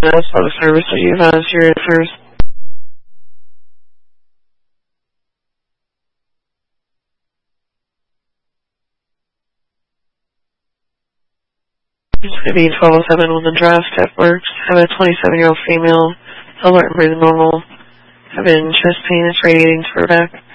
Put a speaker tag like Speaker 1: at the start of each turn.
Speaker 1: That's all the service that you have here at first. It's going to be 1207 when the draft step works. Have a 27-year-old female, alert and breathing normal. Having chest pain, it's radiating to her back.